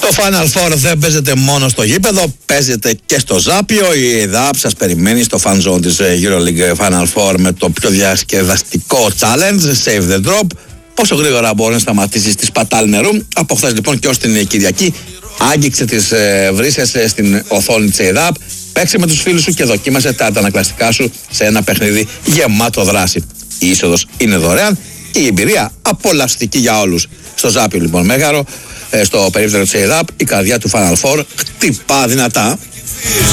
Το Final Four δεν παίζεται μόνο στο γήπεδο, παίζεται και στο Ζάπιο. Η ΕΔΑΠ σας περιμένει στο fan zone της EuroLeague Final Four με το πιο διασκεδαστικό challenge, Save the Drop. Πόσο γρήγορα μπορεί να σταματήσει τη σπατάλη νερού. Από χθες λοιπόν και ως την Κυριακή, άγγιξε τις βρύσες στην οθόνη της ΕΔΑΠ. Παίξε με τους φίλους σου και δοκίμασε τα αντανακλαστικά σου σε ένα παιχνίδι γεμάτο δράση. Η είσοδος είναι δωρεάν και η εμπειρία απολαυστική για όλους. Στο Ζάπιο λοιπόν Μέγαρο, στο περίπτερο της ΕΔΑΠ, η καρδιά του Final Four χτυπά δυνατά.